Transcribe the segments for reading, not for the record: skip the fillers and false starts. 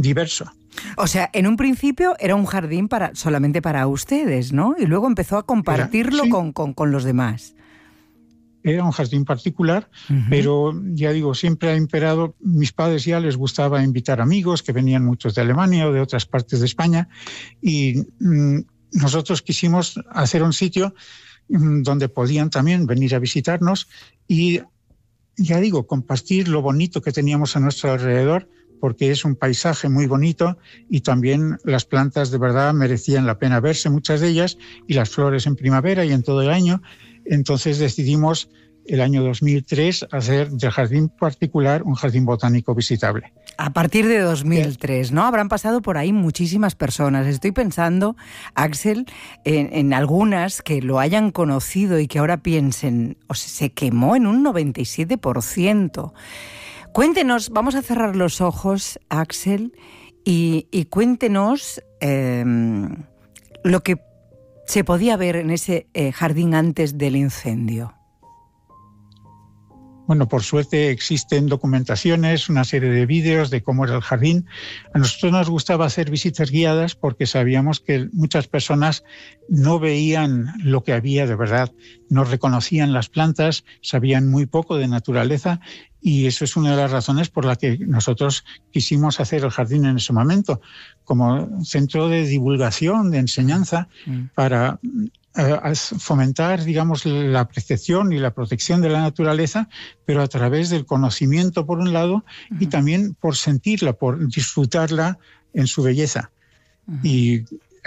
diverso. O sea, en un principio era un jardín solamente para ustedes, ¿no? Y luego empezó a compartirlo sí, con los demás. Era un jardín particular, pero ya digo, siempre ha imperado, mis padres ya les gustaba invitar amigos que venían muchos de Alemania o de otras partes de España, y nosotros quisimos hacer un sitio donde podían también venir a visitarnos y, ya digo, compartir lo bonito que teníamos a nuestro alrededor, porque es un paisaje muy bonito y también las plantas de verdad merecían la pena verse, muchas de ellas, y las flores en primavera y en todo el año. Entonces decidimos el año 2003 hacer del jardín particular un jardín botánico visitable. A partir de 2003, ¿no? Habrán pasado por ahí muchísimas personas. Estoy pensando, Axel, en algunas que lo hayan conocido y que ahora piensen, se quemó en un 97%. Cuéntenos, vamos a cerrar los ojos, Axel, y cuéntenos lo que se podía ver en ese jardín antes del incendio. Bueno, por suerte existen documentaciones, una serie de vídeos de cómo era el jardín. A nosotros nos gustaba hacer visitas guiadas porque sabíamos que muchas personas no veían lo que había de verdad, no reconocían las plantas, sabían muy poco de naturaleza, y eso es una de las razones por las que nosotros quisimos hacer el jardín en ese momento, como centro de divulgación, de enseñanza, para fomentar, digamos, la apreciación y la protección de la naturaleza, pero a través del conocimiento por un lado y también por sentirla, por disfrutarla en su belleza. Y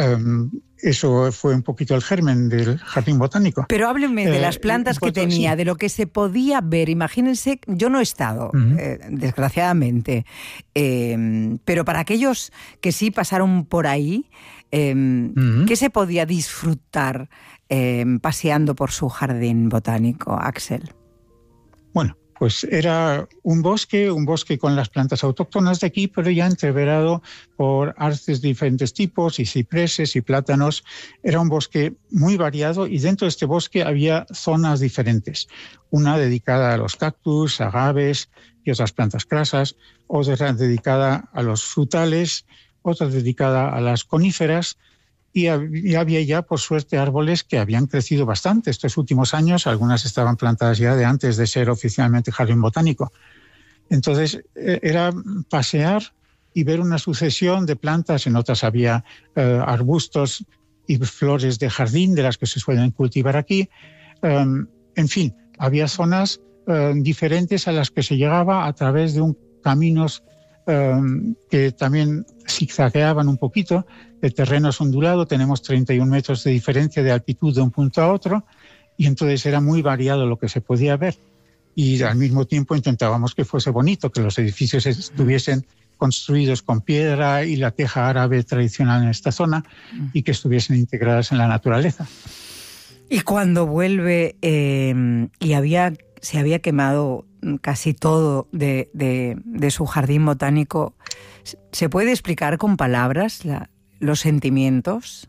eso fue un poquito el germen del jardín botánico. Pero háblenme de las plantas que tenía, sí, de lo que se podía ver. Imagínense, yo no he estado, desgraciadamente, pero para aquellos que sí pasaron por ahí, ¿qué se podía disfrutar paseando por su jardín botánico, Axel? Bueno, pues era un bosque con las plantas autóctonas de aquí, pero ya entreverado por arces de diferentes tipos y cipreses y plátanos. Era un bosque muy variado y dentro de este bosque había zonas diferentes. Una dedicada a los cactus, agaves y otras plantas crasas, otra dedicada a los frutales, otra dedicada a las coníferas, y había ya, por suerte, árboles que habían crecido bastante estos últimos años. Algunas estaban plantadas ya de antes de ser oficialmente jardín botánico. Entonces, era pasear y ver una sucesión de plantas. En otras había arbustos y flores de jardín, de las que se suelen cultivar aquí. En fin, había zonas diferentes a las que se llegaba a través de caminos que también zigzagueaban un poquito. El terreno es ondulado, tenemos 31 metros de diferencia de altitud de un punto a otro, y entonces era muy variado lo que se podía ver. Y al mismo tiempo intentábamos que fuese bonito, que los edificios estuviesen construidos con piedra y la teja árabe tradicional en esta zona, y que estuviesen integradas en la naturaleza. Y cuando vuelve y se había quemado casi todo de su jardín botánico, ¿se puede explicar con palabras los sentimientos?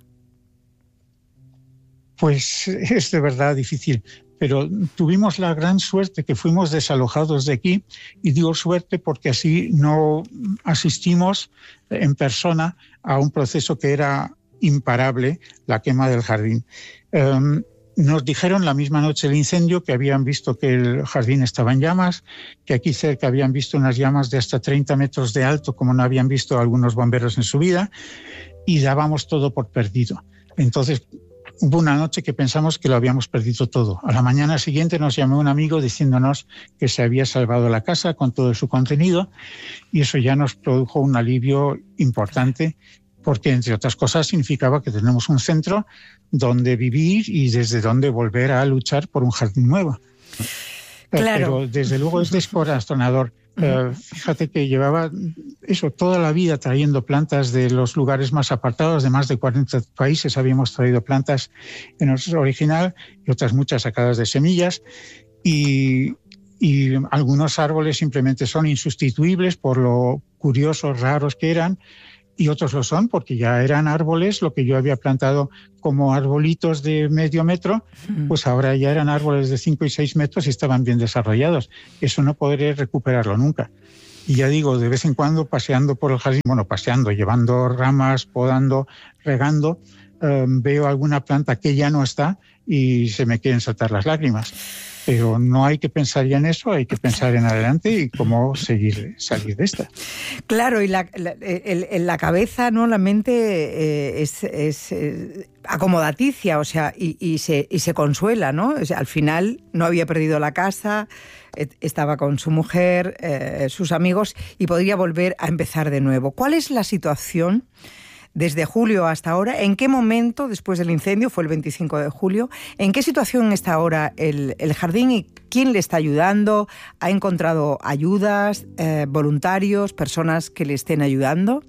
Pues es de verdad difícil, pero tuvimos la gran suerte que fuimos desalojados de aquí, y digo suerte porque así no asistimos en persona a un proceso que era imparable, la quema del jardín. Nos dijeron la misma noche del incendio que habían visto que el jardín estaba en llamas, que aquí cerca habían visto unas llamas de hasta 30 metros de alto, como no habían visto algunos bomberos en su vida, y dábamos todo por perdido. Entonces, hubo una noche que pensamos que lo habíamos perdido todo. A la mañana siguiente nos llamó un amigo diciéndonos que se había salvado la casa con todo su contenido, y eso ya nos produjo un alivio importante, porque, entre otras cosas, significaba que tenemos un centro donde vivir y desde donde volver a luchar por un jardín nuevo. Claro. Pero desde luego es descorazonador. Fíjate que llevaba toda la vida trayendo plantas de los lugares más apartados, de más de 40 países habíamos traído plantas en nuestro original y otras muchas sacadas de semillas, y algunos árboles simplemente son insustituibles por lo curiosos, raros que eran, y otros lo son porque ya eran árboles. Lo que yo había plantado como arbolitos de medio metro, pues ahora ya eran árboles de 5 y 6 metros y estaban bien desarrollados. Eso no podré recuperarlo nunca. Y ya digo, de vez en cuando paseando por el jardín, paseando, llevando ramas, podando, regando, veo alguna planta que ya no está y se me quieren saltar las lágrimas. Pero no hay que pensar ya en eso, hay que pensar en adelante y cómo salir de esta. Claro, y la cabeza, ¿no? La mente es acomodaticia, o sea, y se consuela, ¿no? O sea, al final no había perdido la casa, estaba con su mujer, sus amigos, y podría volver a empezar de nuevo. ¿Cuál es la situación desde julio hasta ahora? ¿En qué momento, después del incendio, fue el 25 de julio, en qué situación está ahora el jardín y quién le está ayudando? ¿Ha encontrado ayudas, voluntarios, personas que le estén ayudando?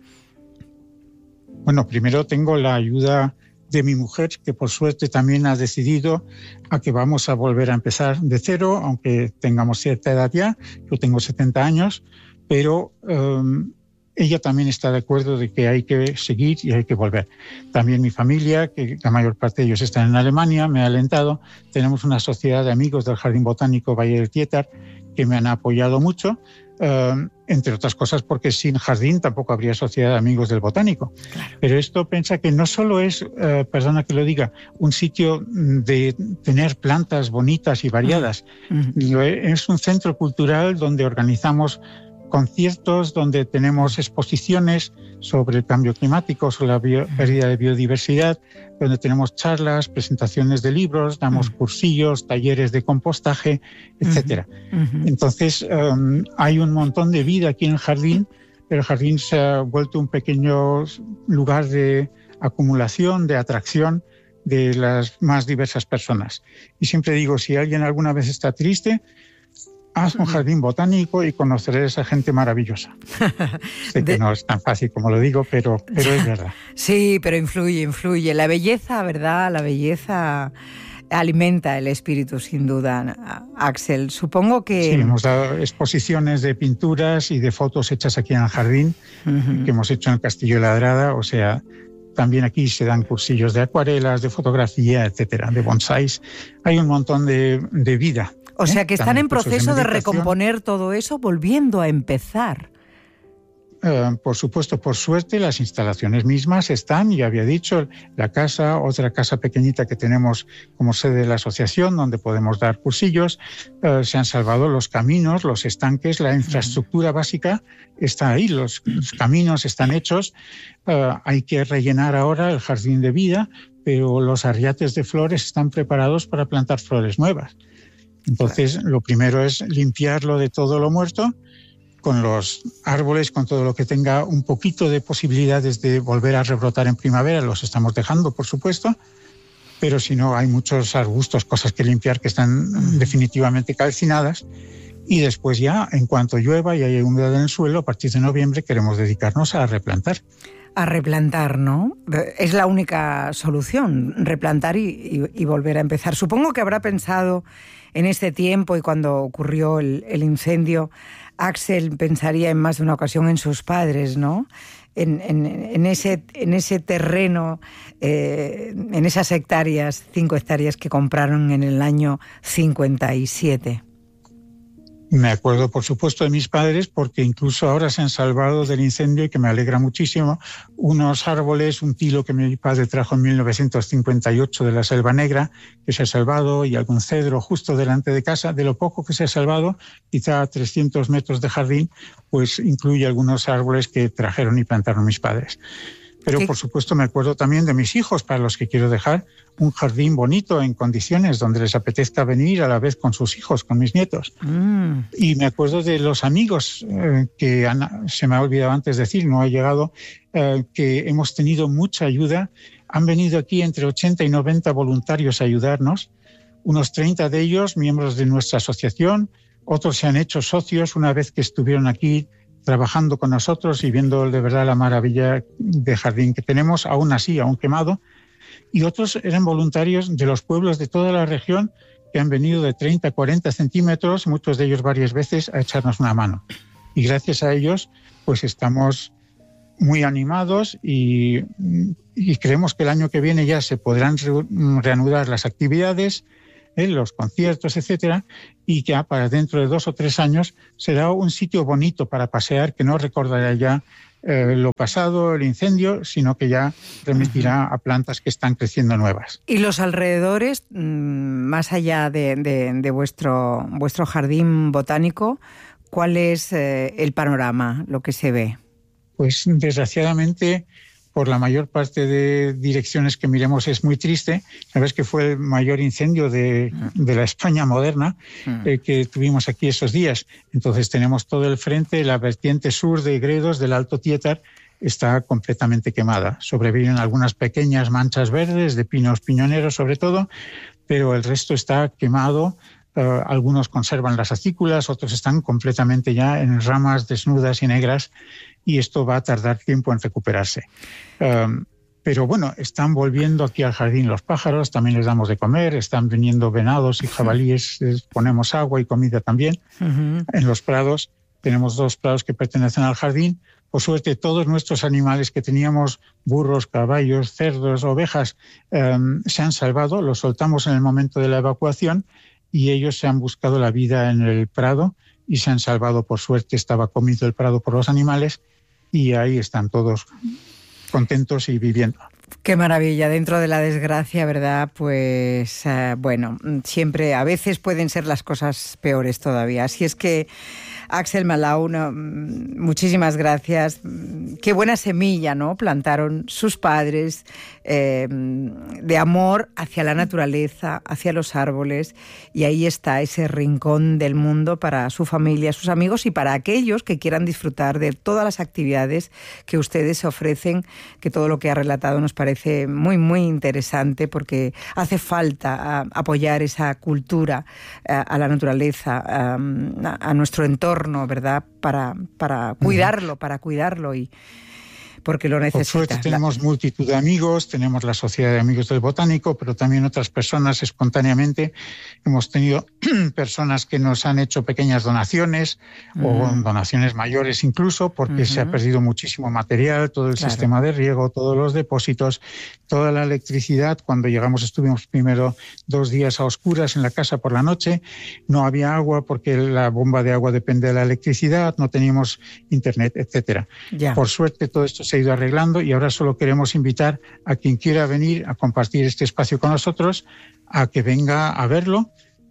Bueno, primero tengo la ayuda de mi mujer, que por suerte también ha decidido a que vamos a volver a empezar de cero, aunque tengamos cierta edad ya. Yo tengo 70 años, pero ella también está de acuerdo de que hay que seguir y hay que volver. También mi familia, que la mayor parte de ellos están en Alemania, me ha alentado. Tenemos una sociedad de amigos del Jardín Botánico Valle del Tietar que me han apoyado mucho, entre otras cosas porque sin jardín tampoco habría sociedad de amigos del Botánico. Claro. Pero esto piensa que no solo es, perdona que lo diga, un sitio de tener plantas bonitas y variadas. Es un centro cultural donde organizamos conciertos, donde tenemos exposiciones sobre el cambio climático, sobre la pérdida de biodiversidad, donde tenemos charlas, presentaciones de libros, damos cursillos, talleres de compostaje, etcétera. Entonces, hay un montón de vida aquí en el jardín. El jardín se ha vuelto un pequeño lugar de acumulación, de atracción de las más diversas personas. Y siempre digo, si alguien alguna vez está triste, haz un jardín botánico y conoceré a esa gente maravillosa. Sé que no es tan fácil como lo digo, pero es verdad. Sí, pero influye. La belleza, ¿verdad? La belleza alimenta el espíritu, sin duda, Axel. Supongo que... Sí, hemos dado exposiciones de pinturas y de fotos hechas aquí en el jardín, que hemos hecho en el Castillo de Ladrada, o sea... También aquí se dan cursillos de acuarelas, de fotografía, etcétera, de bonsáis. Hay un montón de vida. O sea que están en proceso de recomponer todo eso, volviendo a empezar. Por supuesto, por suerte, las instalaciones mismas están, ya había dicho, la casa, otra casa pequeñita que tenemos como sede de la asociación, donde podemos dar cursillos. Se han salvado los caminos, los estanques, la infraestructura básica está ahí, los caminos están hechos. Hay que rellenar ahora el jardín de vida, pero los arriates de flores están preparados para plantar flores nuevas. Entonces, lo primero es limpiarlo de todo lo muerto, con los árboles, con todo lo que tenga un poquito de posibilidades de volver a rebrotar en primavera, los estamos dejando, por supuesto, pero si no, hay muchos arbustos, cosas que limpiar que están definitivamente calcinadas, y después ya, en cuanto llueva y haya humedad en el suelo, a partir de noviembre queremos dedicarnos a replantar. A replantar, ¿no? Es la única solución, replantar y volver a empezar. Supongo que habrá pensado en este tiempo y cuando ocurrió el incendio, Axel pensaría en más de una ocasión en sus padres, ¿no? En ese terreno, en esas 5 hectáreas que compraron en el año 57. Me acuerdo, por supuesto, de mis padres, porque incluso ahora se han salvado del incendio y que me alegra muchísimo. Unos árboles, un tilo que mi padre trajo en 1958 de la Selva Negra, que se ha salvado, y algún cedro justo delante de casa. De lo poco que se ha salvado, quizá a 300 metros de jardín, pues incluye algunos árboles que trajeron y plantaron mis padres. Pero, por supuesto, me acuerdo también de mis hijos, para los que quiero dejar un jardín bonito, en condiciones, donde les apetezca venir a la vez con sus hijos, con mis nietos. Y me acuerdo de los amigos, que se me ha olvidado antes decir, no ha llegado, que hemos tenido mucha ayuda. Han venido aquí entre 80 y 90 voluntarios a ayudarnos, unos 30 de ellos miembros de nuestra asociación, otros se han hecho socios una vez que estuvieron aquí trabajando con nosotros y viendo de verdad la maravilla de jardín que tenemos, aún así, aún quemado. Y otros eran voluntarios de los pueblos de toda la región que han venido de 30 a 40 centímetros, muchos de ellos varias veces, a echarnos una mano. Y gracias a ellos, pues estamos muy animados y creemos que el año que viene ya se podrán reanudar las actividades. los conciertos, etcétera, y que para dentro de 2 o 3 años será un sitio bonito para pasear, que no recordará ya lo pasado, el incendio, sino que ya remitirá a plantas que están creciendo nuevas. ¿Y los alrededores, más allá de vuestro jardín botánico, cuál es el panorama, lo que se ve? Pues desgraciadamente, por la mayor parte de direcciones que miremos es muy triste. Sabes que fue el mayor incendio de la España moderna que tuvimos aquí esos días. Entonces tenemos todo el frente, la vertiente sur de Gredos, del Alto Tietar, está completamente quemada. Sobreviven algunas pequeñas manchas verdes de pinos piñoneros sobre todo, pero el resto está quemado. Algunos conservan las acículas, otros están completamente ya en ramas desnudas y negras, y esto va a tardar tiempo en recuperarse. Pero bueno, están volviendo aquí al jardín los pájaros, también les damos de comer, están viniendo venados y jabalíes, les ponemos agua y comida también. En los prados, tenemos 2 prados que pertenecen al jardín. Por suerte, todos nuestros animales que teníamos, burros, caballos, cerdos, ovejas, se han salvado, los soltamos en el momento de la evacuación y ellos se han buscado la vida en el prado y se han salvado. Por suerte, estaba comido el prado por los animales y ahí están todos contentos y viviendo. Qué maravilla, dentro de la desgracia, ¿verdad? Pues bueno, siempre, a veces pueden ser las cosas peores todavía. Así es que, Axel Malau, muchísimas gracias. Qué buena semilla, ¿no? Plantaron sus padres de amor hacia la naturaleza, hacia los árboles, y ahí está ese rincón del mundo para su familia, sus amigos y para aquellos que quieran disfrutar de todas las actividades que ustedes ofrecen, que todo lo que ha relatado nos parece muy, muy interesante, porque hace falta apoyar esa cultura a la naturaleza, a nuestro entorno, ¿verdad? Para cuidarlo y porque lo necesita. Por suerte tenemos multitud de amigos, tenemos la Sociedad de Amigos del Botánico, pero también otras personas espontáneamente. Hemos tenido personas que nos han hecho pequeñas donaciones o donaciones mayores incluso, porque se ha perdido muchísimo material, todo el sistema de riego, todos los depósitos, toda la electricidad. Cuando llegamos estuvimos primero 2 días a oscuras en la casa por la noche, no había agua porque la bomba de agua depende de la electricidad, no teníamos internet, etcétera. Por suerte todo esto se ha ido arreglando y ahora solo queremos invitar a quien quiera venir a compartir este espacio con nosotros a que venga a verlo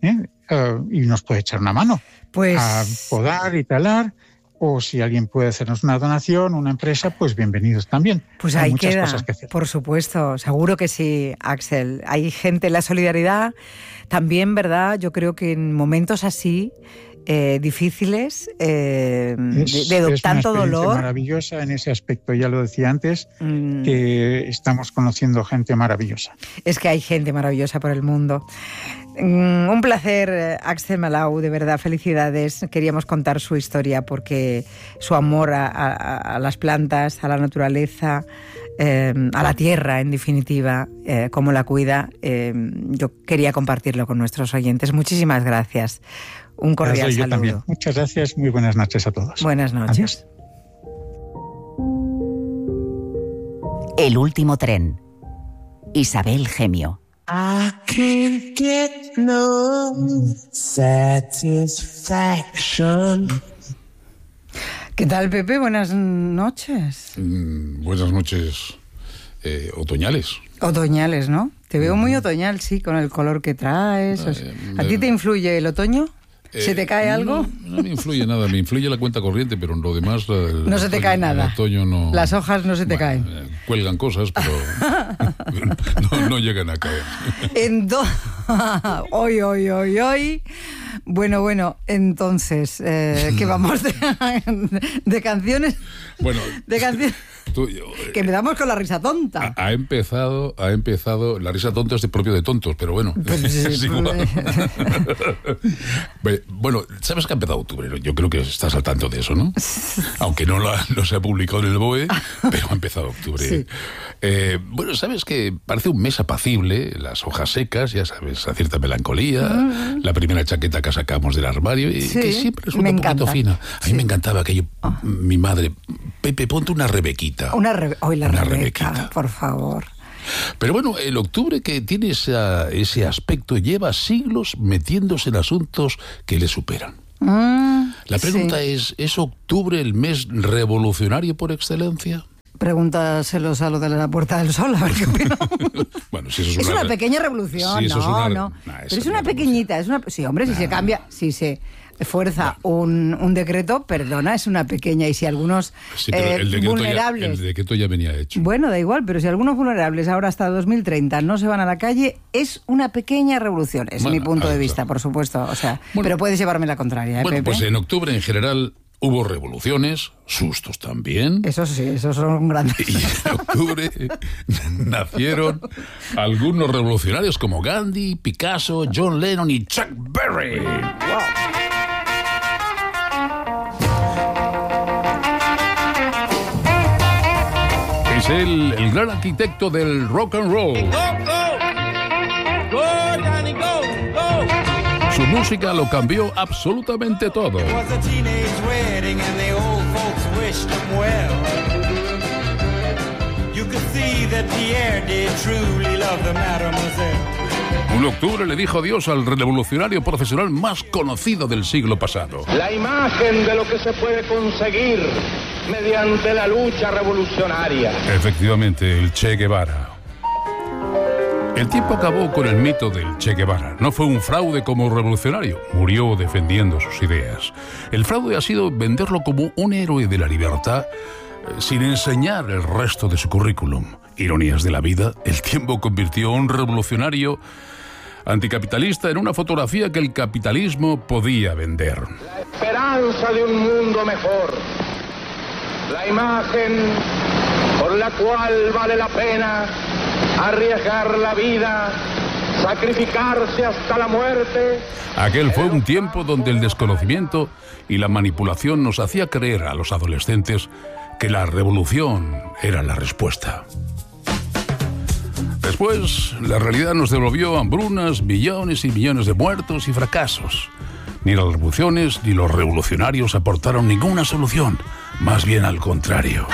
y nos puede echar una mano a podar y talar, o si alguien puede hacernos una donación, una empresa, pues bienvenidos también. Pues hay ahí muchas queda, cosas que hacer. Por supuesto, seguro que sí, Axel. Hay gente, la solidaridad también, ¿verdad? Yo creo que en momentos así difíciles, de tanto dolor. Es maravillosa en ese aspecto, ya lo decía antes, que estamos conociendo gente maravillosa. Es que hay gente maravillosa por el mundo. Un placer, Axel Malau, de verdad, felicidades. Queríamos contar su historia porque su amor a las plantas, a la naturaleza, a la tierra, en definitiva, cómo la cuida, yo quería compartirlo con nuestros oyentes. Muchísimas gracias. Un cordial saludo. También. Muchas gracias, muy buenas noches a todos. Buenas noches. Adiós. El último tren. Isabel Gemio. I can't get no satisfaction. ¿Qué tal, Pepe? Buenas noches. Buenas noches otoñales. Otoñales, ¿no? Te veo muy otoñal, sí, con el color que traes. ¿A ti te influye el otoño? ¿Se te cae algo? No me influye nada, me influye la cuenta corriente, pero en lo demás... No se te cae nada. El otoño no... Las hojas no se te caen. Cuelgan cosas, pero no llegan a caer. Hoy. Bueno, entonces, ¿qué vamos de canciones? Bueno... De canciones... que empezamos con la risa tonta. Ha empezado, la risa tonta es de propio de tontos, pero bueno, es igual. Bueno, ¿sabes que ha empezado octubre? Yo creo que estás al tanto de eso, ¿no? Aunque no se ha publicado en el BOE, pero ha empezado octubre. Sí. Bueno, ¿sabes que parece un mes apacible? Las hojas secas, ya sabes, a cierta melancolía, la primera chaqueta que sacamos del armario, y sí, que siempre resulta un poquito fina. A mí me encantaba aquello, mi madre, Pepe, ponte una rebequita. La Rebeca, por favor. Pero bueno, el octubre, que tiene ese aspecto, lleva siglos metiéndose en asuntos que le superan. La pregunta es octubre el mes revolucionario por excelencia? Pregúntaselos a lo de la Puerta del Sol, a ver qué opinan. Bueno, si eso es una pequeña revolución, sí, no. Pero es una pequeñita, sí, hombre, si se cambia, si se fuerza un decreto, perdona, es una pequeña, y si algunos vulnerables... el decreto ya venía hecho. Bueno, da igual, pero si algunos vulnerables ahora hasta 2030 no se van a la calle, es una pequeña revolución, es mi punto de vista, por supuesto, o sea, pero puedes llevarme la contraria, Bueno, Pepe. Pues en octubre en general hubo revoluciones, sustos también. Eso sí, esos son grandes. Y en octubre nacieron algunos revolucionarios como Gandhi, Picasso, John Lennon y Chuck Berry. ¡Wow! Es el gran arquitecto del rock and roll. Su música lo cambió absolutamente todo. Un octubre le dijo adiós al revolucionario profesional más conocido del siglo pasado. La imagen de lo que se puede conseguir mediante la lucha revolucionaria. Efectivamente, el Che Guevara. El tiempo acabó con el mito del Che Guevara. No fue un fraude como revolucionario, murió defendiendo sus ideas. El fraude ha sido venderlo como un héroe de la libertad sin enseñar el resto de su currículum. Ironías de la vida, el tiempo convirtió a un revolucionario anticapitalista en una fotografía que el capitalismo podía vender. La esperanza de un mundo mejor, la imagen por la cual vale la pena arriesgar la vida, sacrificarse hasta la muerte. Aquel fue un tiempo donde el desconocimiento y la manipulación nos hacía creer a los adolescentes que la revolución era la respuesta. Después, la realidad nos devolvió hambrunas, millones y millones de muertos y fracasos. Ni las revoluciones ni los revolucionarios aportaron ninguna solución, más bien al contrario.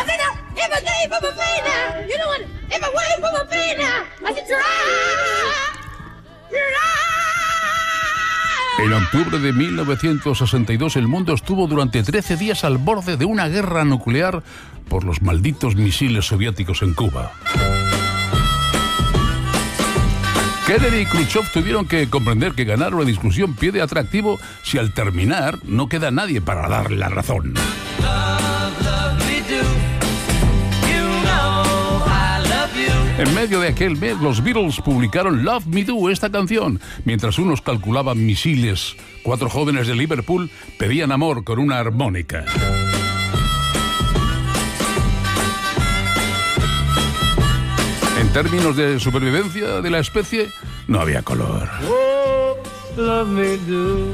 En octubre de 1962 el mundo estuvo durante 13 días al borde de una guerra nuclear por los malditos misiles soviéticos en Cuba. Kennedy y Khrushchev tuvieron que comprender que ganar una discusión pierde atractivo si al terminar no queda nadie para darle la razón. En medio de aquel mes, los Beatles publicaron Love Me Do, esta canción. Mientras unos calculaban misiles, 4 jóvenes de Liverpool pedían amor con una armónica. En términos de supervivencia de la especie, no había color. Oh, love me do.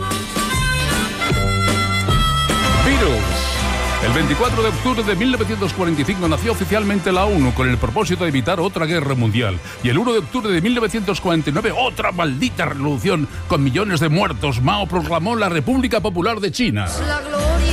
Beatles. El 24 de octubre de 1945 nació oficialmente la ONU con el propósito de evitar otra guerra mundial. Y el 1 de octubre de 1949, otra maldita revolución con millones de muertos. Mao proclamó la República Popular de China.